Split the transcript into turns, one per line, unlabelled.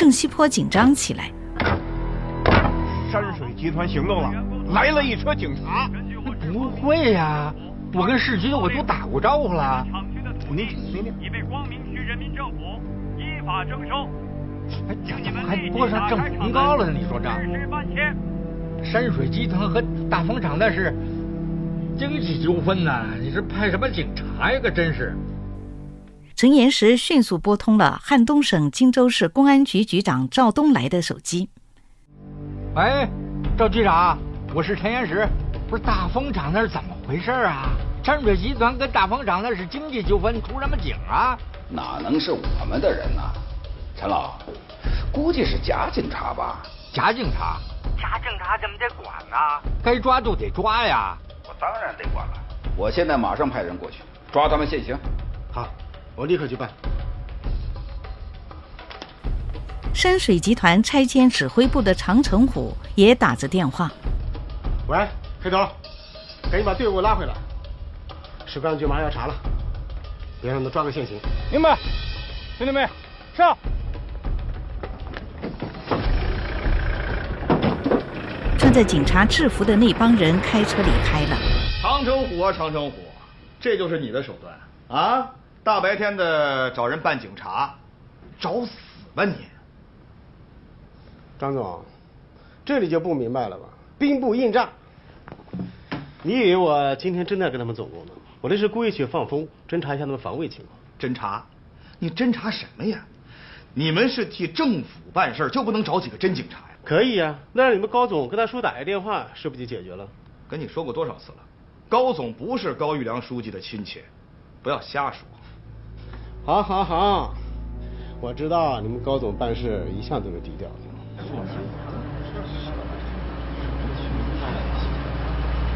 郑西坡紧张起来。
山水集团行动了，来了一车警察。
不会呀，我跟市局的我都打过招呼了。
您
已被光明区人民政府依法征收。
哎，怎么还拨上政府公告了呢？你说这山水集团和大风厂那是经济纠纷呐，你是派什么警察呀？可真是。
陈岩石迅速拨通了汉东省荆州市公安局局长赵东来的手机。
喂，赵局长，我是陈岩石。不是大风厂那是怎么回事啊？山水集团跟大风厂那是经济纠纷，出什么警啊？
哪能是我们的人呢？陈老，估计是假警察吧？
假警察？
假警察怎么得管呢？
该抓就得抓呀！
我当然得管了。我现在马上派人过去抓他们现行。
好，我立刻去办。
山水集团拆迁指挥部的常成虎也打着电话。
喂，黑头，赶紧把队伍拉回来，市公安局马上要查了，别让他抓个现行。
明白，兄弟们，上！
穿着警察制服的那帮人开车离开了。
常成虎啊，常成虎，这就是你的手段啊！大白天的找人办警察，找死吧你！
张总，这里就不明白了吧？兵不应诈。你以为我今天真的跟他们走过呢？我这是故意去放风，侦查一下他们防卫情况。
侦查？你侦查什么呀？你们是替政府办事，就不能找几个真警察呀？
可以呀，那让你们高总跟他叔打一电话，是不是就解决了？
跟你说过多少次了？高总不是高玉良书记的亲戚，不要瞎说。
好，我知道你们高总办事一向都是低调的。